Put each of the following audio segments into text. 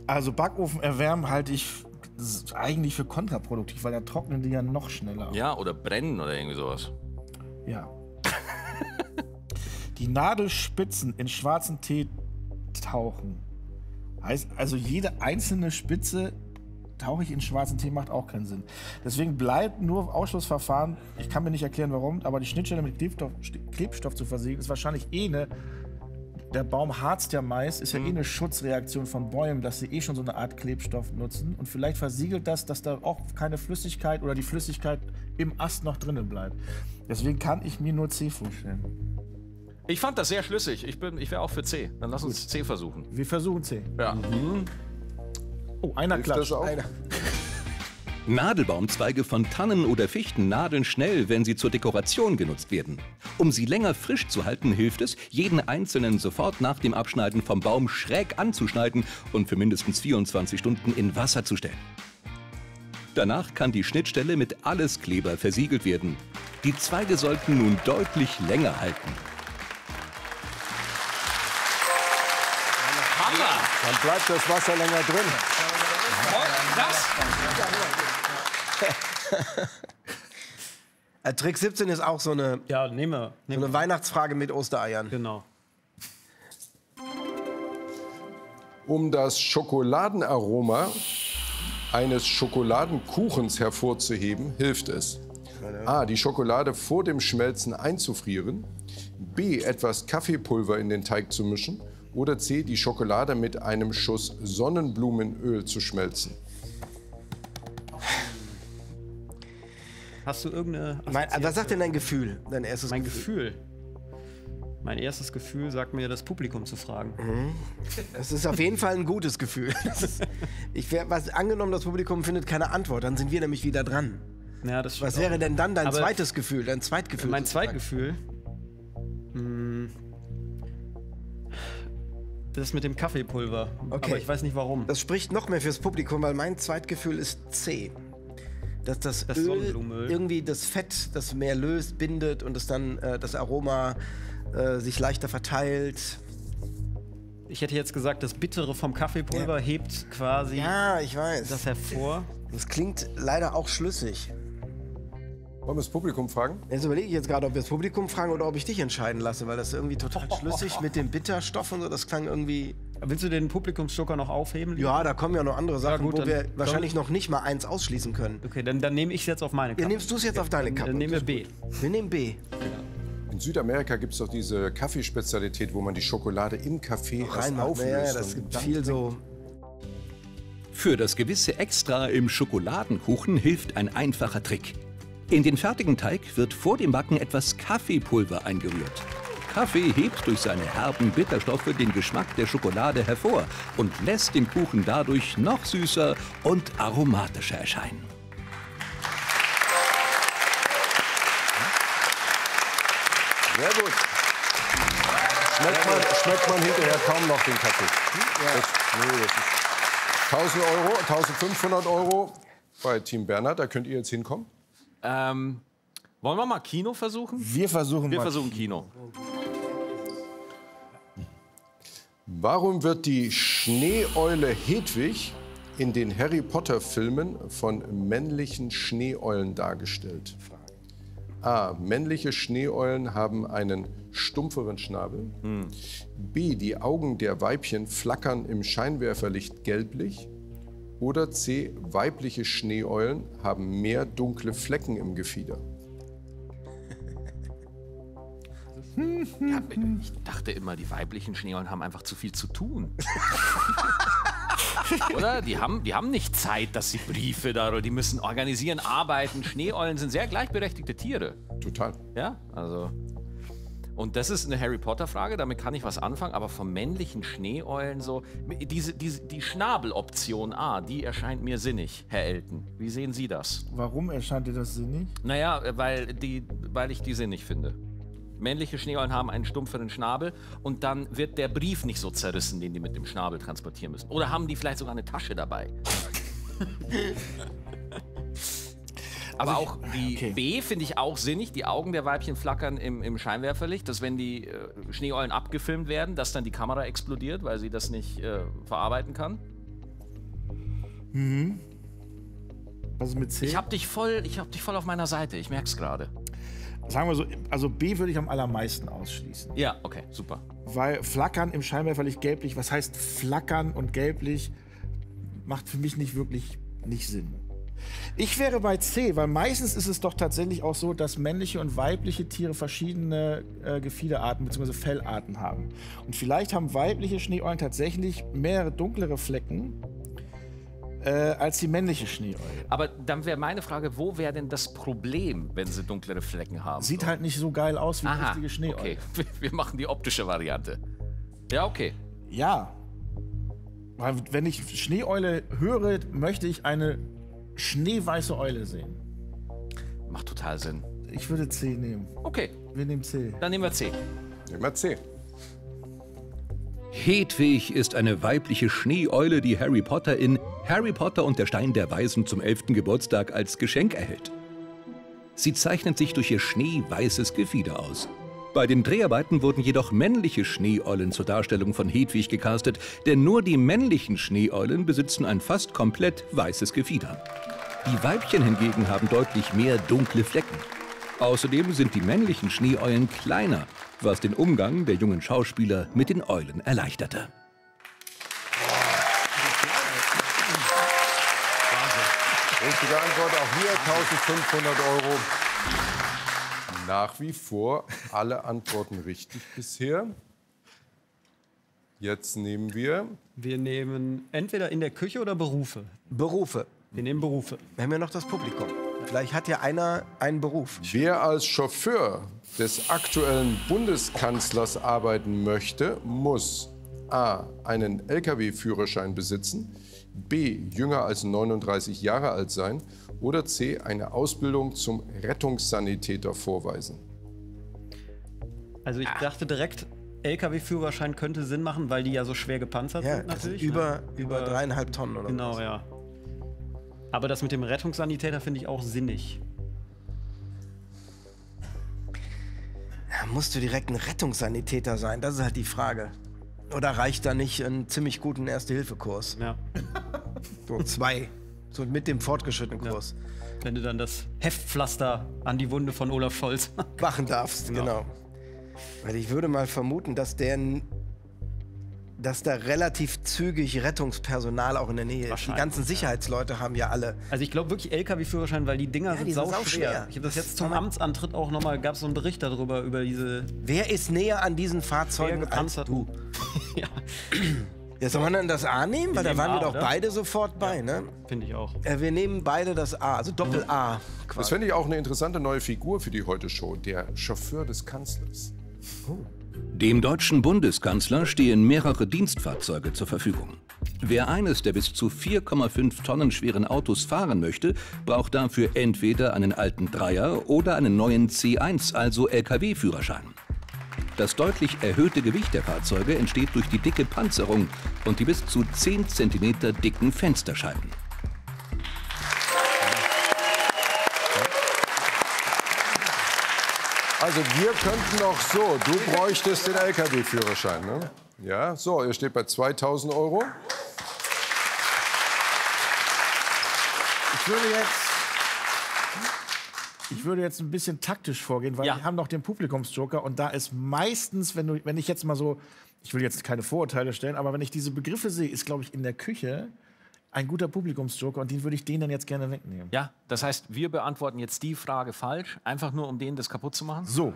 Also Backofen erwärmen halte ich eigentlich für kontraproduktiv, weil da trocknen die ja noch schneller. Ja, oder brennen oder irgendwie sowas. Ja. Die Nadelspitzen in schwarzen Tee tauchen. Heißt also, jede einzelne Spitze tauche ich in schwarzen Tee macht auch keinen Sinn. Deswegen bleibt nur Ausschlussverfahren. Ich kann mir nicht erklären, warum, aber die Schnittstelle mit Klebstoff zu versiegeln ist wahrscheinlich der Baum harzt ja meist, ist ja eine Schutzreaktion von Bäumen, dass sie schon so eine Art Klebstoff nutzen. Und vielleicht versiegelt das, dass da auch keine Flüssigkeit oder die Flüssigkeit im Ast noch drinnen bleibt. Deswegen kann ich mir nur C vorstellen. Ich fand das sehr schlüssig. Ich wäre auch für C. Dann lass uns C versuchen. Wir versuchen C. Ja. Oh, einer klatscht. Nadelbaumzweige von Tannen oder Fichten nadeln schnell, wenn sie zur Dekoration genutzt werden. Um sie länger frisch zu halten, hilft es, jeden einzelnen sofort nach dem Abschneiden vom Baum schräg anzuschneiden und für mindestens 24 Stunden in Wasser zu stellen. Danach kann die Schnittstelle mit Alleskleber versiegelt werden. Die Zweige sollten nun deutlich länger halten. Dann bleibt das Wasser länger drin. Trick 17 ist auch so eine, Ja, nehmen wir. so eine Weihnachtsfrage mit Ostereiern. Genau. Um das Schokoladenaroma eines Schokoladenkuchens hervorzuheben, hilft es: A. Die Schokolade vor dem Schmelzen einzufrieren. B. Etwas Kaffeepulver in den Teig zu mischen. Oder C. Die Schokolade mit einem Schuss Sonnenblumenöl zu schmelzen. Hast du irgendeine Was sagt denn dein Gefühl? Dein erstes Mein Gefühl. Mein erstes Gefühl sagt mir, das Publikum zu fragen. Das ist auf jeden Fall ein gutes Gefühl. Angenommen, das Publikum findet keine Antwort, dann sind wir nämlich wieder dran. Ja, das Was wäre denn dann dein Aber zweites Gefühl, dein Zweitgefühl? Mein sozusagen? Zweitgefühl. Das mit dem Kaffeepulver. Okay. Aber ich weiß nicht warum. Das spricht noch mehr fürs Publikum, weil mein Zweitgefühl ist C. Dass das Öl Sonnenblumenöl. irgendwie das Fett, das mehr löst, bindet und es dann das Aroma sich leichter verteilt. Ich hätte jetzt gesagt, das Bittere vom Kaffeepulver hebt quasi Ja, ich weiß. das hervor. Das klingt leider auch schlüssig. Wollen wir das Publikum fragen? Jetzt überlege ich jetzt gerade, ob wir das Publikum fragen oder ob ich dich entscheiden lasse, weil das irgendwie total schlüssig mit dem Bitterstoff und so, das klang irgendwie... Willst du den Publikumsjoker noch aufheben? Ja, da kommen ja noch andere Sachen, gut, wo dann wir wahrscheinlich noch nicht mal eins ausschließen können. Okay, dann nehme ich es jetzt auf meine Kappe. Ja, nimmst du es jetzt auf deine Kappe? Dann nehmen wir B. Wir nehmen B. In Südamerika gibt es doch diese Kaffeespezialität, wo man die Schokolade im Kaffee erst Reinmacht. auflöst. Ja, das und gibt dann viel so... Für das gewisse Extra im Schokoladenkuchen hilft ein einfacher Trick. In den fertigen Teig wird vor dem Backen etwas Kaffeepulver eingerührt. Kaffee hebt durch seine herben Bitterstoffe den Geschmack der Schokolade hervor und lässt den Kuchen dadurch noch süßer und aromatischer erscheinen. Sehr gut. Schmeckt man hinterher kaum noch den Kaffee. Das ist 1.000 Euro, 1.500 Euro bei Team Bernhard. Da könnt ihr jetzt hinkommen. Wollen wir mal Kino versuchen? Wir versuchen Kino. Warum wird die Schneeeule Hedwig in den Harry Potter-Filmen von männlichen Schneeeulen dargestellt? A. Männliche Schneeeulen haben einen stumpferen Schnabel. B. Die Augen der Weibchen flackern im Scheinwerferlicht gelblich. Oder C. Weibliche Schneeeulen haben mehr dunkle Flecken im Gefieder. Ja, ich dachte immer, die weiblichen Schneeeulen haben einfach zu viel zu tun. Oder? Die haben nicht Zeit, dass sie Briefe da oder die müssen organisieren, arbeiten. Schneeeulen sind sehr gleichberechtigte Tiere. Total. Ja, also. Und das ist eine Harry Potter-Frage, damit kann ich was anfangen, aber von männlichen Schneeeulen so. Die Schnabeloption A, die erscheint mir sinnig, Herr Elton. Wie sehen Sie das? Warum erscheint dir das sinnig? Naja, weil ich die sinnig finde. Männliche Schneeeulen haben einen stumpferen Schnabel und dann wird der Brief nicht so zerrissen, den die mit dem Schnabel transportieren müssen. Oder haben die vielleicht sogar eine Tasche dabei? Aber auch die B finde ich auch sinnig. Die Augen der Weibchen flackern im Scheinwerferlicht, dass wenn die Schneeeulen abgefilmt werden, dass dann die Kamera explodiert, weil sie das nicht verarbeiten kann. Was ist mit C? Ich hab dich voll auf meiner Seite. Ich merk's gerade. Sagen wir so, also B würde ich am allermeisten ausschließen. Ja, okay, super. Weil flackern im Scheinwerferlicht gelblich, was heißt flackern und gelblich, macht für mich nicht Sinn. Ich wäre bei C, weil meistens ist es doch tatsächlich auch so, dass männliche und weibliche Tiere verschiedene Gefiederarten bzw. Fellarten haben. Und vielleicht haben weibliche Schneeeulen tatsächlich mehrere dunklere Flecken als die männliche Schneeeule. Aber dann wäre meine Frage, wo wäre denn das Problem, wenn sie dunklere Flecken haben? Sieht halt nicht so geil aus wie eine richtige Schneeeule. Okay, wir machen die optische Variante. Ja, okay. Ja. Weil wenn ich Schneeeule höre, möchte ich eine schneeweiße Eule sehen. Macht total Sinn. Ich würde C nehmen. Okay, Wir nehmen C. dann nehmen wir C. Nehmen wir C. Hedwig ist eine weibliche Schneeeule, die Harry Potter in Harry Potter und der Stein der Weisen zum 11. Geburtstag als Geschenk erhält. Sie zeichnet sich durch ihr schneeweißes Gefieder aus. Bei den Dreharbeiten wurden jedoch männliche Schneeeulen zur Darstellung von Hedwig gecastet, denn nur die männlichen Schneeeulen besitzen ein fast komplett weißes Gefieder. Die Weibchen hingegen haben deutlich mehr dunkle Flecken. Außerdem sind die männlichen Schneeeulen kleiner, was den Umgang der jungen Schauspieler mit den Eulen erleichterte. Richtige Antwort, auch hier 1500 Euro. Nach wie vor alle Antworten richtig bisher. Jetzt nehmen wir Wir nehmen entweder in der Küche oder Berufe. Berufe. Wir nehmen Berufe. Wir haben ja noch das Publikum. Vielleicht hat ja einer einen Beruf. Wer als Chauffeur des aktuellen Bundeskanzlers arbeiten möchte, muss A. einen Lkw-Führerschein besitzen, B. jünger als 39 Jahre alt sein oder C. eine Ausbildung zum Rettungssanitäter vorweisen. Also ich dachte direkt, LKW-Führerschein könnte Sinn machen, weil die ja so schwer gepanzert Ja, sind das sind natürlich. über 3,5 Tonnen oder Genau, was. ja. Aber das mit dem Rettungssanitäter finde ich auch sinnig. Ja, musst du direkt ein Rettungssanitäter sein? Das ist halt die Frage. Oder reicht da nicht einen ziemlich guten Erste-Hilfe-Kurs? Ja. So 2. So mit dem fortgeschrittenen Kurs. Wenn du dann das Heftpflaster an die Wunde von Olaf Scholz Machen darfst, genau. Weil ich würde mal vermuten, dass da relativ zügig Rettungspersonal auch in der Nähe ist. Die Wahrscheinlich, ganzen Sicherheitsleute haben ja alle. Also ich glaube wirklich LKW-Führerschein, weil die Dinger sind die sind sauschwer. sauschwer. Ich habe das jetzt zum Amtsantritt auch nochmal, gab es so einen Bericht darüber, über diese Wer ist näher an diesen schwer Fahrzeugen als gepanzerten. du? Ja, Ja, soll man dann das A nehmen? Weil da nehmen waren wir A, doch oder? beide sofort bei, ne? finde ich auch. Wir nehmen beide das A, also Doppel-A Das quasi. fände ich auch eine interessante neue Figur für die Heute-Show, der Chauffeur des Kanzlers. Dem deutschen Bundeskanzler stehen mehrere Dienstfahrzeuge zur Verfügung. Wer eines der bis zu 4,5 Tonnen schweren Autos fahren möchte, braucht dafür entweder einen alten Dreier oder einen neuen C1, also Lkw-Führerschein. Das deutlich erhöhte Gewicht der Fahrzeuge entsteht durch die dicke Panzerung und die bis zu 10 cm dicken Fensterscheiben. Also wir könnten noch so, du bräuchtest den Lkw-Führerschein, ne? Ja, so, ihr steht bei 2000 Euro. Ich würde jetzt ein bisschen taktisch vorgehen, weil Ja. wir haben noch den Publikumsjoker und da ist meistens, wenn ich jetzt mal so, ich will jetzt keine Vorurteile stellen, aber wenn ich diese Begriffe sehe, ist, glaube ich, in der Küche ein guter Publikumsjoker und den würde ich denen dann jetzt gerne wegnehmen. Ja, das heißt, wir beantworten jetzt die Frage falsch, einfach nur um denen das kaputt zu machen? So.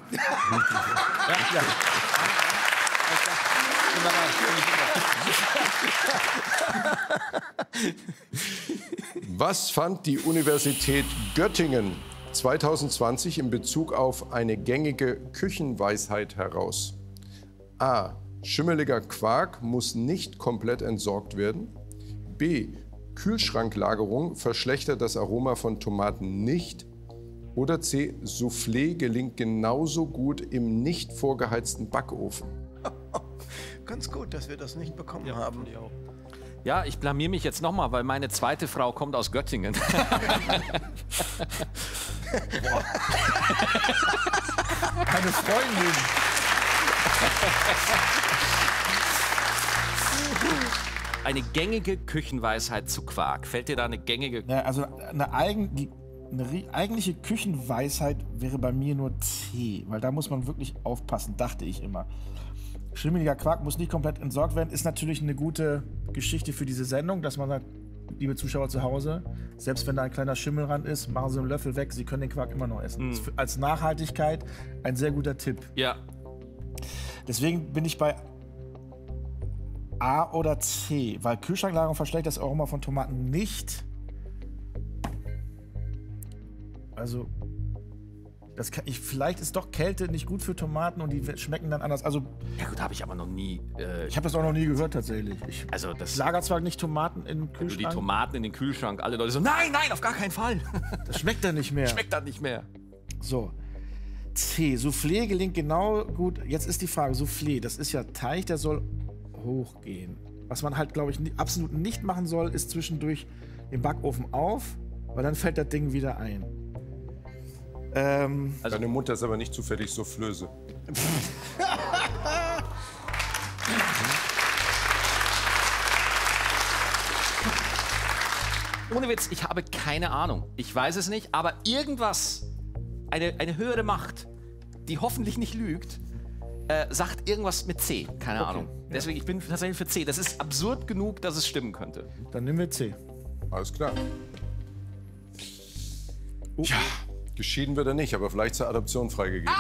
Was fand die Universität Göttingen 2020 in Bezug auf eine gängige Küchenweisheit heraus? A. Schimmeliger Quark muss nicht komplett entsorgt werden. B. Kühlschranklagerung verschlechtert das Aroma von Tomaten nicht. Oder C. Soufflé gelingt genauso gut im nicht vorgeheizten Backofen. Ganz gut, dass wir das nicht bekommen haben. Ja, ich blamier mich jetzt nochmal, weil meine zweite Frau kommt aus Göttingen. Keine Freundin. eine gängige Küchenweisheit zu Quark. Fällt dir da eine gängige... Ja, also eine eigentliche Küchenweisheit wäre bei mir nur Tee, weil da muss man wirklich aufpassen, dachte ich immer. Schimmeliger Quark muss nicht komplett entsorgt werden, ist natürlich eine gute Geschichte für diese Sendung, dass man sagt, liebe Zuschauer zu Hause, selbst wenn da ein kleiner Schimmel ran ist, machen Sie einen Löffel weg, Sie können den Quark immer noch essen. Ist als Nachhaltigkeit ein sehr guter Tipp. Ja. Deswegen bin ich bei A oder C, weil Kühlschranklagerung verschlechtert das Aroma von Tomaten nicht. Also, vielleicht ist doch Kälte nicht gut für Tomaten und die schmecken dann anders. Also, Ja gut, habe ich aber noch nie... ich habe das auch noch nie gehört tatsächlich. Ich lager zwar nicht Tomaten im die Kühlschrank. Tomaten in den Kühlschrank, alle Leute so, nein, auf gar keinen Fall. Das schmeckt dann nicht mehr. Schmeckt dann nicht mehr. So. C. Soufflé gelingt genau gut. Jetzt ist die Frage, Soufflé, das ist ja Teig, der soll hochgehen. Was man halt, glaube ich, absolut nicht machen soll, ist zwischendurch den Backofen auf, weil dann fällt das Ding wieder ein. Deine Mutter ist aber nicht zufällig Soufflöse. Ohne Witz, ich habe keine Ahnung. Ich weiß es nicht, aber irgendwas, eine höhere Macht, die hoffentlich nicht lügt, sagt irgendwas mit C. Keine Ahnung. Deswegen, ich bin tatsächlich für C. Das ist absurd genug, dass es stimmen könnte. Dann nehmen wir C. Alles klar. Ja, geschieden wird er nicht, aber vielleicht zur Adoption freigegeben.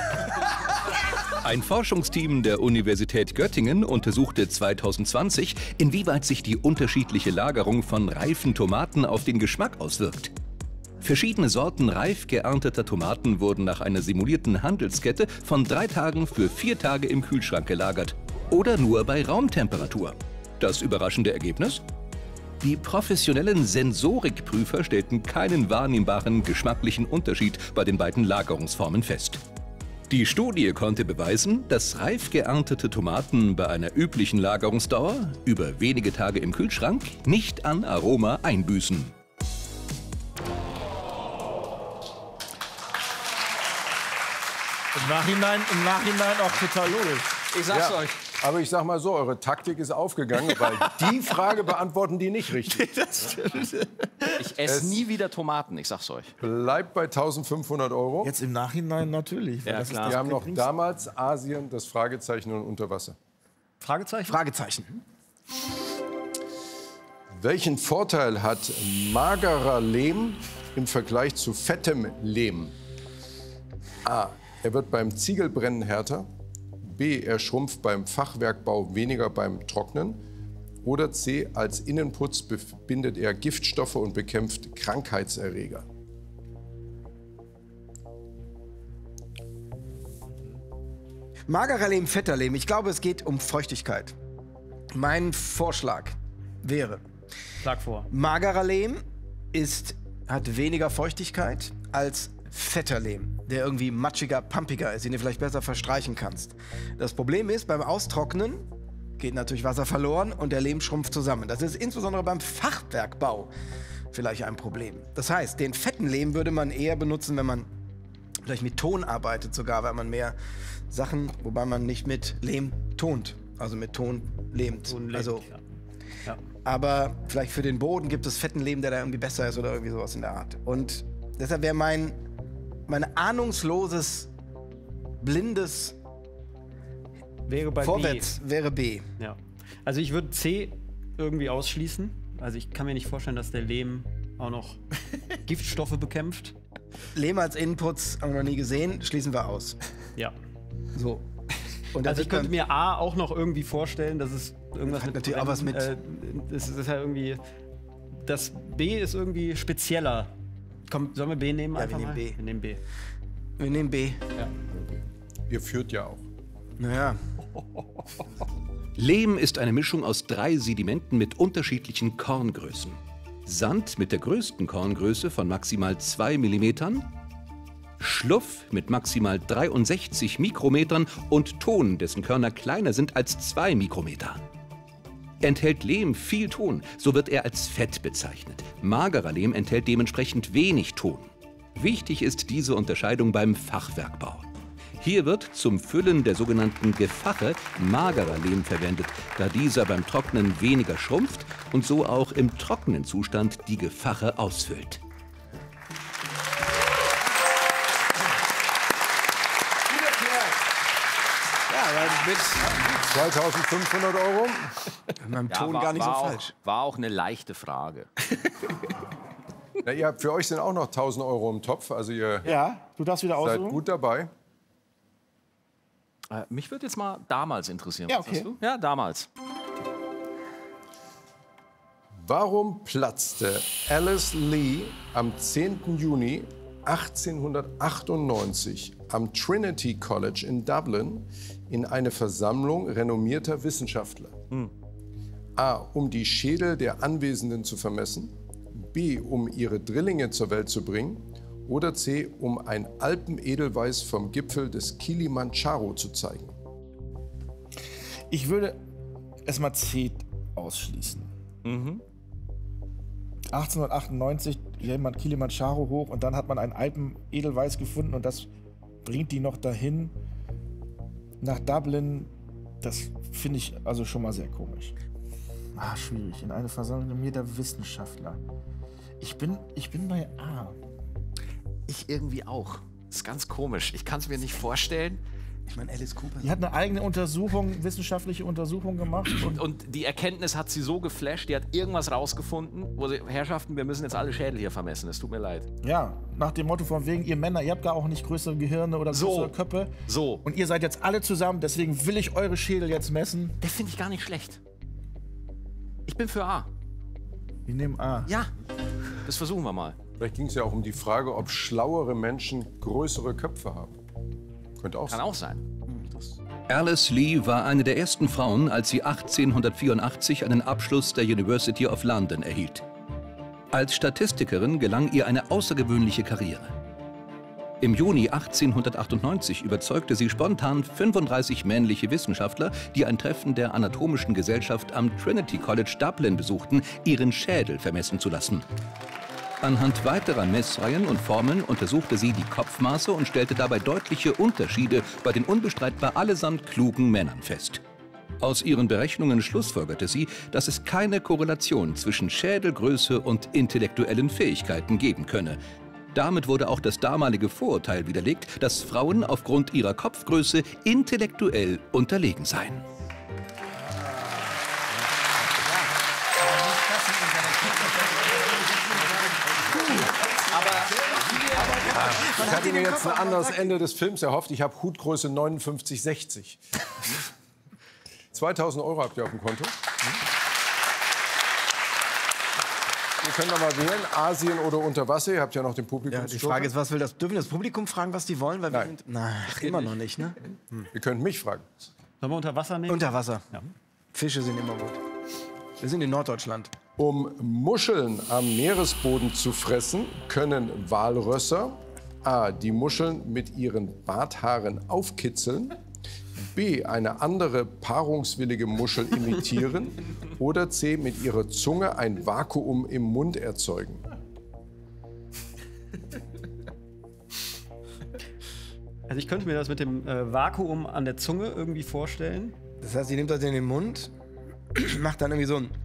Ein Forschungsteam der Universität Göttingen untersuchte 2020, inwieweit sich die unterschiedliche Lagerung von reifen Tomaten auf den Geschmack auswirkt. Verschiedene Sorten reif geernteter Tomaten wurden nach einer simulierten Handelskette von 3 Tagen für 4 Tage im Kühlschrank gelagert. Oder nur bei Raumtemperatur. Das überraschende Ergebnis? Die professionellen Sensorikprüfer stellten keinen wahrnehmbaren geschmacklichen Unterschied bei den beiden Lagerungsformen fest. Die Studie konnte beweisen, dass reif geerntete Tomaten bei einer üblichen Lagerungsdauer über wenige Tage im Kühlschrank nicht an Aroma einbüßen. Im Nachhinein auch total logisch. Ich sag's euch. Aber ich sag mal so, eure Taktik ist aufgegangen, weil die Frage beantworten die nicht richtig. Das stimmt. Ich esse nie wieder Tomaten, ich sag's euch. Bleibt bei 1.500 €. Jetzt im Nachhinein natürlich. weil Ja, das ist klar. das Wir haben noch geringste. damals Asien, das Fragezeichen und unter Wasser. Fragezeichen? Fragezeichen. Welchen Vorteil hat magerer Lehm im Vergleich zu fettem Lehm? A. Er wird beim Ziegelbrennen härter. B. Er schrumpft beim Fachwerkbau weniger beim Trocknen. Oder C. Als Innenputz bindet er Giftstoffe und bekämpft Krankheitserreger. Magerer Lehm, fetter Lehm. Ich glaube, es geht um Feuchtigkeit. Mein Vorschlag wäre, Schlag vor. magerer Lehm hat weniger Feuchtigkeit als fetter Lehm, der irgendwie matschiger, pumpiger ist, den du vielleicht besser verstreichen kannst. Das Problem ist, beim Austrocknen geht natürlich Wasser verloren und der Lehm schrumpft zusammen. Das ist insbesondere beim Fachwerkbau vielleicht ein Problem. Das heißt, den fetten Lehm würde man eher benutzen, wenn man vielleicht mit Ton arbeitet sogar, weil man mehr Sachen, wobei man nicht mit Lehm tont, also mit Ton lehmt. Also, ja. aber vielleicht für den Boden gibt es fetten Lehm, der da irgendwie besser ist oder irgendwie sowas in der Art. Und deshalb wäre mein ahnungsloses, blindes Wäre bei Vorwärts wäre B. B. Ja. Also ich würde C irgendwie ausschließen. Also ich kann mir nicht vorstellen, dass der Lehm auch noch Giftstoffe bekämpft. Lehm als Inputs haben wir noch nie gesehen, schließen wir aus. Ja. So. Und Also ich könnte mir A auch noch irgendwie vorstellen, dass es irgendwas Hat mit natürlich auch was mit- das ist ja irgendwie. Das B ist irgendwie spezieller. Komm, sollen wir B nehmen? Ja, wir einfach nehmen mal? B. Wir nehmen B. Wir nehmen B. Ihr führt ja auch. Naja. Lehm ist eine Mischung aus 3 Sedimenten mit unterschiedlichen Korngrößen. Sand mit der größten Korngröße von maximal 2 mm, Schluff mit maximal 63 Mikrometern und Ton, dessen Körner kleiner sind als 2 Mikrometer. Enthält Lehm viel Ton, so wird er als Fett bezeichnet. Magerer Lehm enthält dementsprechend wenig Ton. Wichtig ist diese Unterscheidung beim Fachwerkbau. Hier wird zum Füllen der sogenannten Gefache magerer Lehm verwendet, da dieser beim Trocknen weniger schrumpft und so auch im trockenen Zustand die Gefache ausfüllt. Mit 2500 Euro. meinem Ton gar nicht so falsch. War auch eine leichte Frage. Ja, für euch sind auch noch 1000 Euro im Topf. Also ihr Ja, du darfst wieder seid aussuchen. gut dabei. Mich würde jetzt mal damals interessieren. Ja, Was okay. hast du? Ja, damals. Warum platzte Alice Lee am 10. Juni 1898 am Trinity College in Dublin in eine Versammlung renommierter Wissenschaftler? A. Um die Schädel der Anwesenden zu vermessen. B. Um ihre Drillinge zur Welt zu bringen. Oder C. Um ein Alpenedelweiß vom Gipfel des Kilimandscharo zu zeigen. Ich würde erstmal C ausschließen. 1898 jemand Kilimandscharo hoch und dann hat man ein Alpenedelweiß gefunden und das bringt die noch dahin nach Dublin. Das finde ich also schon mal sehr komisch. Schwierig. In eine Versammlung der Wissenschaftler. Ich bin bei A. Ich irgendwie auch. Das ist ganz komisch. Ich kann es mir nicht vorstellen. Ich meine, Alice Cooper. Die hat eine eigene Untersuchung, wissenschaftliche Untersuchung gemacht. Und die Erkenntnis hat sie so geflasht, die hat irgendwas rausgefunden, wo sie, Herrschaften, wir müssen jetzt alle Schädel hier vermessen, es tut mir leid. Ja, nach dem Motto von wegen, ihr Männer, ihr habt gar auch nicht größere Gehirne oder größere Köpfe. So. Und ihr seid jetzt alle zusammen, deswegen will ich eure Schädel jetzt messen. Der finde ich gar nicht schlecht. Ich bin für A. Wir nehmen A. Ja, das versuchen wir mal. Vielleicht ging es ja auch um die Frage, ob schlauere Menschen größere Köpfe haben. Könnte auch Kann sein. auch sein. Alice Lee war eine der ersten Frauen, als sie 1884 einen Abschluss der University of London erhielt. Als Statistikerin gelang ihr eine außergewöhnliche Karriere. Im Juni 1898 überzeugte sie spontan 35 männliche Wissenschaftler, die ein Treffen der Anatomischen Gesellschaft am Trinity College Dublin besuchten, ihren Schädel vermessen zu lassen. Anhand weiterer Messreihen und Formeln untersuchte sie die Kopfmaße und stellte dabei deutliche Unterschiede bei den unbestreitbar allesamt klugen Männern fest. Aus ihren Berechnungen schlussfolgerte sie, dass es keine Korrelation zwischen Schädelgröße und intellektuellen Fähigkeiten geben könne. Damit wurde auch das damalige Vorurteil widerlegt, dass Frauen aufgrund ihrer Kopfgröße intellektuell unterlegen seien. Ich hatte mir jetzt ein anderes Ende des Films erhofft. Ich habe Hutgröße 59,60. 2000 Euro habt ihr auf dem Konto. Ihr könnt noch mal wählen, Asien oder unter Wasser. Ihr habt ja noch den Publikum. Ja, die Frage ist, was will das? Dürfen wir das Publikum fragen, was die wollen? Weil wir Nein. sind, immer noch nicht, ne? Ihr könnt mich fragen. Sollen wir unter Wasser nehmen? Unter Wasser. Ja. Fische sind immer gut. Wir sind in Norddeutschland. Um Muscheln am Meeresboden zu fressen, können Walrösser A. die Muscheln mit ihren Barthaaren aufkitzeln, B. eine andere paarungswillige Muschel imitieren oder C. mit ihrer Zunge ein Vakuum im Mund erzeugen. Also ich könnte mir das mit dem Vakuum an der Zunge irgendwie vorstellen. Das heißt, sie nimmt das in den Mund, macht dann irgendwie so ein...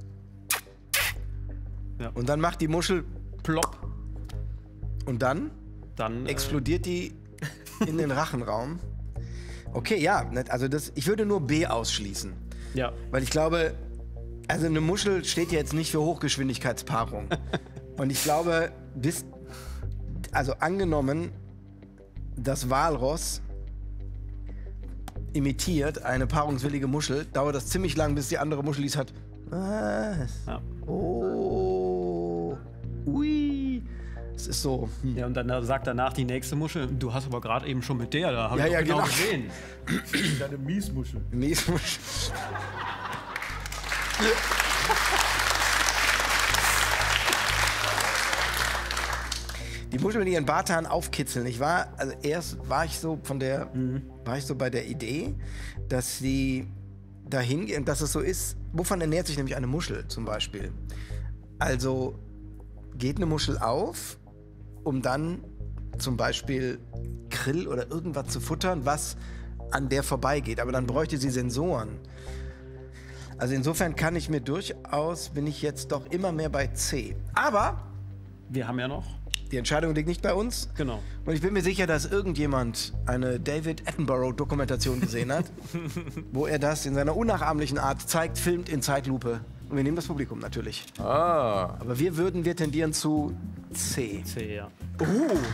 Ja. Und dann macht die Muschel plopp. Und dann Dann explodiert die in den Rachenraum. Okay, ja, also ich würde nur B ausschließen. ja. Weil ich glaube, also eine Muschel steht ja jetzt nicht für Hochgeschwindigkeitspaarung. Und ich glaube, also angenommen, das Walross imitiert eine paarungswillige Muschel, dauert das ziemlich lang, bis die andere Muschel dies hat. Was? Ja. Oh. Ui. Es ist so. Ja, und dann sagt danach die nächste Muschel, du hast aber gerade eben schon mit der, da habe ich Ja, doch genau genau. gesehen. Deine Miesmuschel. Miesmuschel. Die Muscheln mit ihren Barthaaren aufkitzeln. Erst war ich so bei der Idee, dass sie dahin gehen, dass es so ist. Wovon ernährt sich nämlich eine Muschel zum Beispiel? Also geht eine Muschel auf, um dann zum Beispiel Krill oder irgendwas zu futtern, was an der vorbeigeht. Aber dann bräuchte sie Sensoren. Also insofern bin ich jetzt doch immer mehr bei C. Aber Wir haben ja noch. die Entscheidung liegt nicht bei uns. Genau. Und ich bin mir sicher, dass irgendjemand eine David Attenborough-Dokumentation gesehen hat, wo er das in seiner unnachahmlichen Art zeigt, filmt in Zeitlupe. Und wir nehmen das Publikum natürlich. Aber wir tendieren zu C. C, ja. So,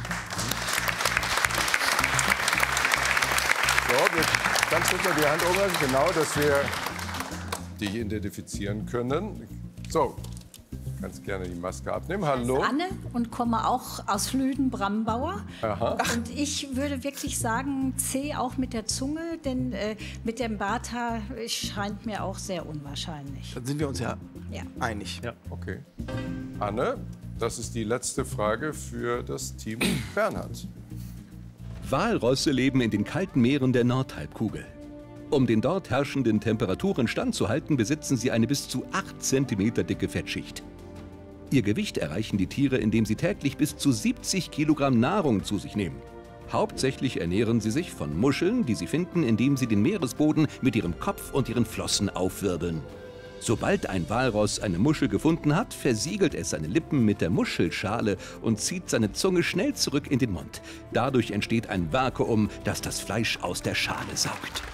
ganz runter die Hand oben, genau, dass wir dich identifizieren können. So, ganz gerne die Maske abnehmen. Hallo. Anne und komme auch aus Lüden-Brambauer. Aha. Und ich würde wirklich sagen C auch mit der Zunge, denn mit dem Barthaar scheint mir auch sehr unwahrscheinlich. Dann sind wir uns ja Ja. einig. Ja. Okay. Anne, das ist die letzte Frage für das Team Bernhard. Walrosse leben in den kalten Meeren der Nordhalbkugel. Um den dort herrschenden Temperaturen standzuhalten, besitzen sie eine bis zu 8 cm dicke Fettschicht. Ihr Gewicht erreichen die Tiere, indem sie täglich bis zu 70 Kilogramm Nahrung zu sich nehmen. Hauptsächlich ernähren sie sich von Muscheln, die sie finden, indem sie den Meeresboden mit ihrem Kopf und ihren Flossen aufwirbeln. Sobald ein Walross eine Muschel gefunden hat, versiegelt es seine Lippen mit der Muschelschale und zieht seine Zunge schnell zurück in den Mund. Dadurch entsteht ein Vakuum, das das Fleisch aus der Schale saugt.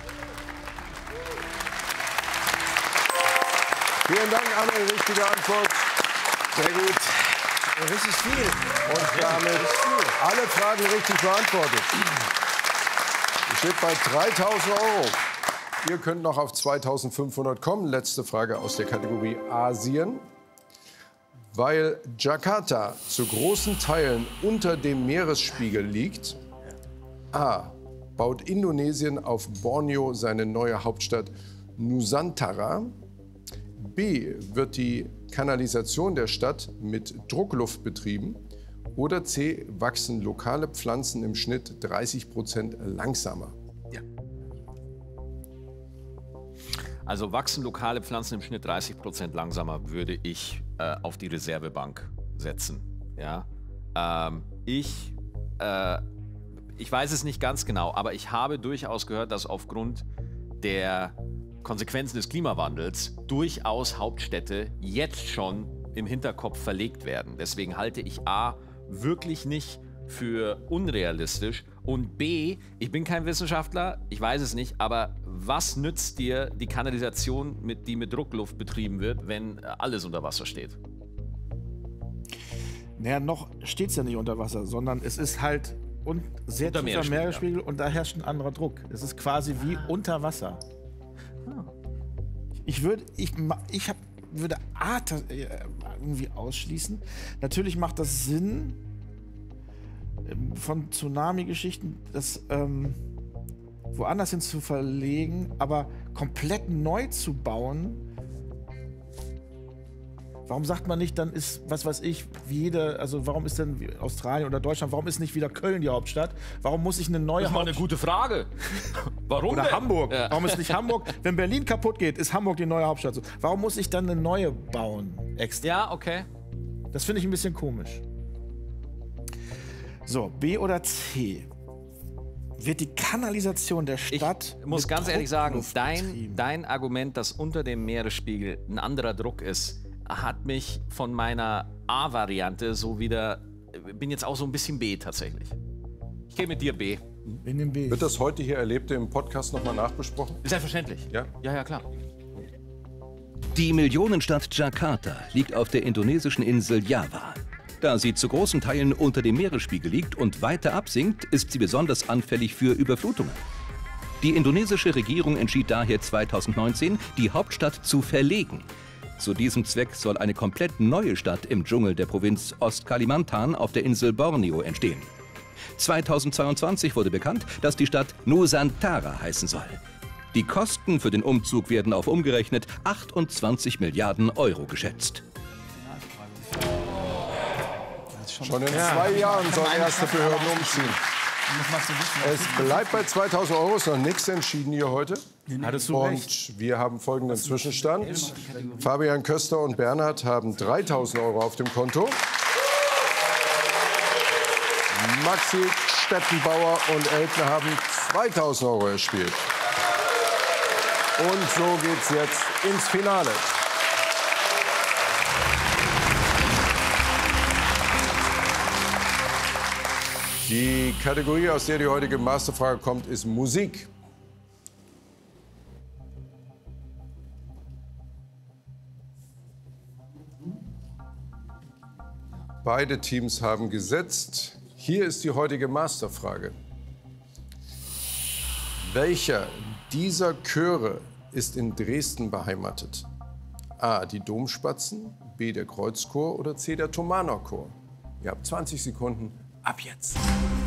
Vielen Dank, Anne. Richtige Antwort. Sehr gut. Richtig viel. Und damit alle Fragen richtig beantwortet. Es steht bei 3.000 Euro. Ihr könnt noch auf 2.500 kommen. Letzte Frage aus der Kategorie Asien. Weil Jakarta zu großen Teilen unter dem Meeresspiegel liegt, A. baut Indonesien auf Borneo seine neue Hauptstadt Nusantara. B. wird die Kanalisation der Stadt mit Druckluft betrieben. Oder C. wachsen lokale Pflanzen im Schnitt 30% langsamer. Also wachsen lokale Pflanzen im Schnitt 30% langsamer, würde ich auf die Reservebank setzen. Ja? Ich weiß es nicht ganz genau, aber ich habe durchaus gehört, dass aufgrund der Konsequenzen des Klimawandels durchaus Hauptstädte jetzt schon im Hinterkopf verlegt werden. Deswegen halte ich A wirklich nicht für unrealistisch und B, ich bin kein Wissenschaftler, ich weiß es nicht, aber was nützt dir die Kanalisation, die mit Druckluft betrieben wird, wenn alles unter Wasser steht? Naja, noch steht es ja nicht unter Wasser, sondern es ist halt sehr Unter tiefer Meeresspiegel, Meeresspiegel und da herrscht ein anderer Druck. Es ist quasi wie unter Wasser. Ich würde A irgendwie ausschließen. Natürlich macht das Sinn von Tsunami-Geschichten, das woanders hin zu verlegen, aber komplett neu zu bauen. Warum sagt man nicht, dann ist, was weiß ich, warum ist denn Australien oder Deutschland, warum ist nicht wieder Köln die Hauptstadt? Warum muss ich eine neue Das ist mal eine gute Frage. Warum Oder denn? Hamburg. Ja. Warum ist nicht Hamburg? Wenn Berlin kaputt geht, ist Hamburg die neue Hauptstadt. So. Warum muss ich dann eine neue bauen? Extra. Ja, okay. Das finde ich ein bisschen komisch. So, B oder C? Wird die Kanalisation der Stadt. Ich muss mit ganz ehrlich sagen, Druckluft betrieben? dein Argument, dass unter dem Meeresspiegel ein anderer Druck ist, hat mich von meiner A-Variante bin jetzt auch so ein bisschen B tatsächlich. Ich gehe mit dir B. In dem B. Wird das heute hier Erlebte im Podcast nochmal nachbesprochen? Selbstverständlich. Ja? Ja, klar. Die Millionenstadt Jakarta liegt auf der indonesischen Insel Java. Da sie zu großen Teilen unter dem Meeresspiegel liegt und weiter absinkt, ist sie besonders anfällig für Überflutungen. Die indonesische Regierung entschied daher 2019, die Hauptstadt zu verlegen. Zu diesem Zweck soll eine komplett neue Stadt im Dschungel der Provinz Ostkalimantan auf der Insel Borneo entstehen. 2022 wurde bekannt, dass die Stadt Nusantara heißen soll. Die Kosten für den Umzug werden auf umgerechnet 28 Milliarden Euro geschätzt. Schon in 2 Jahren sollen erste Behörden umziehen. Es bleibt bei 2.000 Euro, ist noch nichts entschieden hier heute. Hattest du recht. Und wir haben folgenden Zwischenstand. Fabian Köster und Bernhard haben 3.000 Euro auf dem Konto. Maxi, Stettenbauer und Elton haben 2000 € erspielt. Und so geht's jetzt ins Finale. Die Kategorie, aus der die heutige Masterfrage kommt, ist Musik. Beide Teams haben gesetzt. Hier ist die heutige Masterfrage. Welcher dieser Chöre ist in Dresden beheimatet? A, die Domspatzen, B, der Kreuzchor oder C, der Thomanerchor? Ihr habt 20 Sekunden. Ab jetzt.